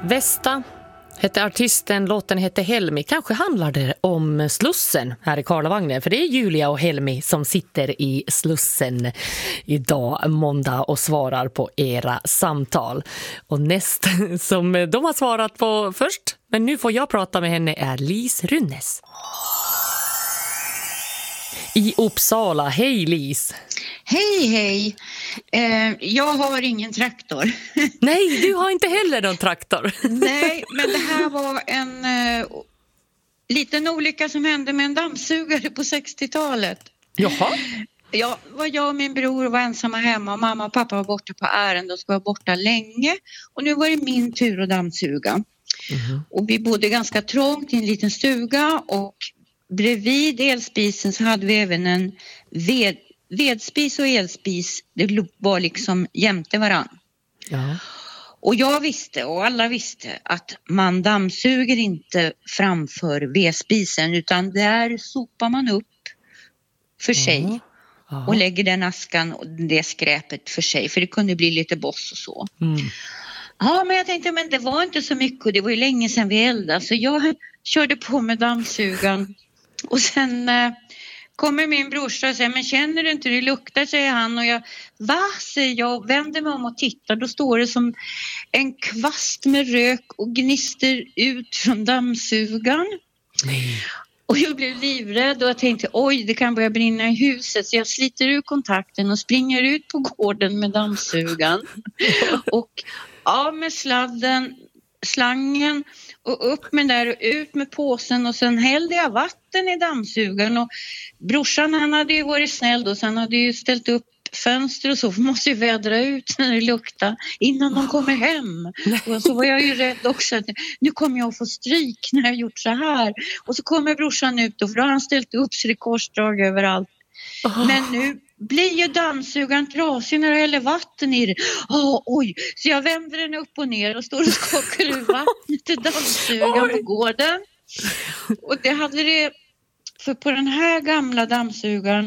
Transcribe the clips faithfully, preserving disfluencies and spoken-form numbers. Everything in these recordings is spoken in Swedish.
Västa hette artisten, låten hette Helmi. Kanske handlar det om Slussen här i Karlavagnen. För det är Julia och Helmi som sitter i Slussen idag måndag och svarar på era samtal. Och näst som de har svarat på först, men nu får jag prata med henne, är Lis Runnes. I Uppsala. Hej Lis! Hej, hej. Eh, jag har ingen traktor. Nej, du har inte heller någon traktor. Nej, men det här var en eh, liten olycka som hände med en dammsugare på sextiotalet. Jaha. Ja, var jag och min bror var ensamma hemma och mamma och pappa var borta på ärende och skulle vara borta länge. Och nu var det min tur att dammsuga. Mm-hmm. Och vi bodde ganska trångt i en liten stuga och bredvid elspisen så hade vi även en ved vedspis och elspis, det var liksom jämte varann. Ja. Och jag visste och alla visste att man dammsuger inte framför vedspisen utan där sopar man upp för ja. sig ja. och lägger den askan och det skräpet för sig, för det kunde bli lite boss och så. Mm. Ja, men jag tänkte, men det var inte så mycket och det var ju länge sedan vi eldade, så jag körde på med dammsugan och sen eh, kommer min brorsa och säger, men känner du inte hur det luktar, säger han. Och jag, va, säger jag, vänder mig om och tittar. Då står det som en kvast med rök och gnister ut från dammsugan. Nej. Och jag blev livrädd och jag tänkte, oj, det kan börja brinna i huset. Så jag sliter ur kontakten och springer ut på gården med dammsugan. Och av med sladden, slangen och upp med där och ut med påsen och sen hällde jag vatten i dammsugaren och brorsan, han hade ju varit snäll då, så han hade ju ställt upp fönster och så, för måste ju vädra ut när det luktar innan de kommer hem. Och så var jag ju rädd också att nu kommer jag att få stryk när jag gjort så här. Och så kommer brorsan ut och för då har han ställt upp så det korsdrag överallt. Oh. Men nu blir ju dammsugaren trasig när det häller vatten i det. Oh, oj, så jag vänder den upp och ner och står och skakar ur vattnet till dammsugaren på gården. Och det hade det, för på den här gamla dammsugaren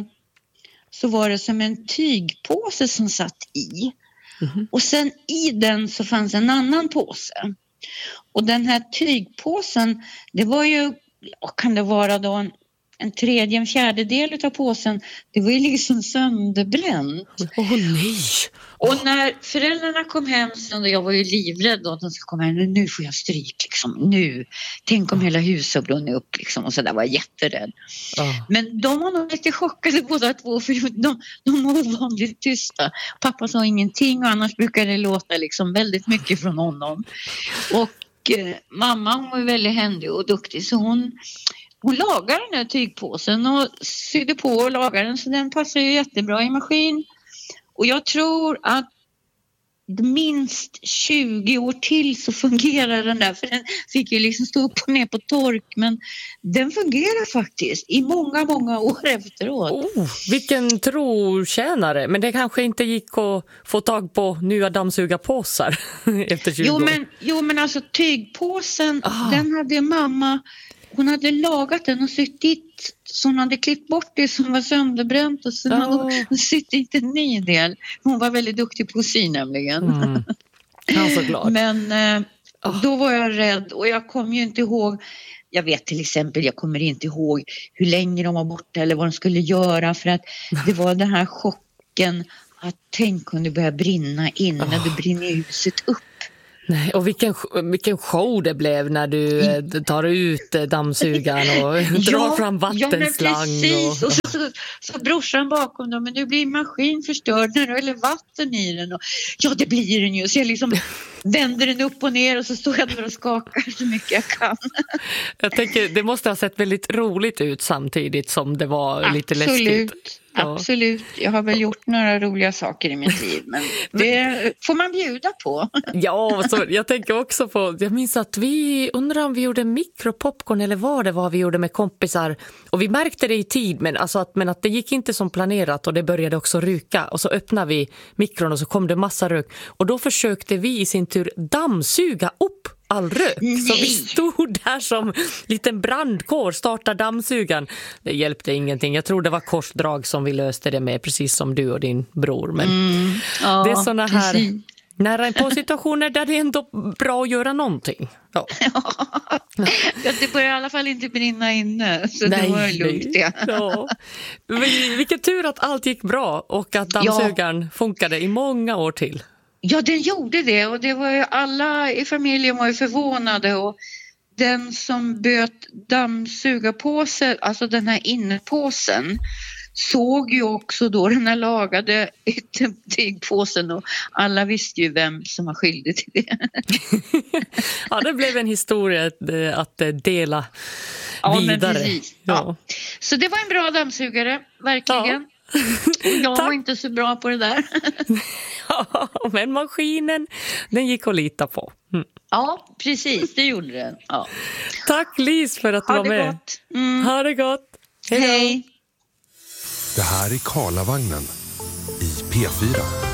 så var det som en tygpåse som satt i. Mm-hmm. Och sen i den så fanns en annan påse. Och den här tygpåsen, det var ju, kan det vara då en En tredje, en fjärdedel av påsen, det var ju liksom sönderbränt. Åh oh, nej! Och när föräldrarna kom hem, så jag var ju livrädd då att de skulle komma hem. Nu får jag stryk liksom, nu. Tänk om hela huset brann upp liksom. Och så där var jag jätterädd. Oh. Men de var nog lite chockade båda två, för de, de var ovanligt tysta. Pappa sa ingenting och annars brukade det låta liksom väldigt mycket från honom. Och eh, mamma, hon var väldigt händig och duktig, så hon Hon lagade den här tygpåsen och sydde på och lagade den, så den passar ju jättebra i maskin. Och jag tror att minst tjugo år till så fungerar den där, för den fick ju liksom stå upp och ner på tork, men den fungerar faktiskt i många, många år efteråt. Oh, vilken trotjänare, men det kanske inte gick att få tag på nya dammsugarpåsar efter tjugo jo, år. Men, jo, men alltså tygpåsen, ah. den hade mamma... Hon hade lagat den och sytt dit, så hon hade klippt bort det som var sönderbränt och sen oh. hade hon sytt dit en ny del. Hon var väldigt duktig på att sy nämligen. Mm. Jag är så glad. Men eh, oh. då var jag rädd och jag kom ju inte ihåg, jag vet till exempel, jag kommer inte ihåg hur länge de var borta eller vad de skulle göra, för att det var den här chocken att tänk om det börjar brinna innan oh. det brinner huset upp. Nej, och vilken, vilken show det blev när du mm. tar ut dammsugaren och ja, drar fram vattenslang. Ja, men precis. Och, och så, så, så brorsan bakom dem, men nu blir maskin förstörd när det är vatten i den. Och, ja, det blir den ju. Så jag liksom vänder den upp och ner och så står jag där och skakar så mycket jag kan. Jag tänker, det måste ha sett väldigt roligt ut samtidigt som det var Absolut. lite läskigt. Ja. Absolut, jag har väl gjort några roliga saker i mitt liv, men det får man bjuda på. Ja, så jag tänker också på, jag minns att vi undrar om vi gjorde mikropopcorn eller vad det var vi gjorde med kompisar, och vi märkte det i tid, men, alltså att, men att det gick inte som planerat och det började också ryka, och så öppnade vi mikron och så kom det massa rök, och då försökte vi i sin tur dammsuga upp all rök. Nej. Så vi stod där som liten brandkår, startade dammsugan. Det hjälpte ingenting. Jag tror det var korsdrag som vi löste det med, precis som du och din bror. Men mm. ja, det är såna här, Nära på situationer där det är ändå bra att göra någonting. Ja. Ja, det börjar i alla fall inte brinna inne, så Nej, det var lugnt. Ja. Ja. Vilken tur att allt gick bra och att dammsugaren ja. funkade i många år till. Ja, den gjorde det och det var ju alla i familjen var ju förvånade och den som böt dammsugarpåsen, alltså den här innepåsen, såg ju också då den här lagade yttertygpåsen och alla visste ju vem som var skyldig till det. Ja, det blev en historia att dela ja, vidare. Men precis. Ja. Ja. Så det var en bra dammsugare, verkligen. Ja. Och jag var inte så bra på det där. Ja, men maskinen, den gick att lita på. Mm. Ja, precis, det gjorde den. Ja. Tack Lis för att du ha var med. Gott. Mm. Ha det gott. Hej. Hej. Det här är Karlavagnen i P fyra.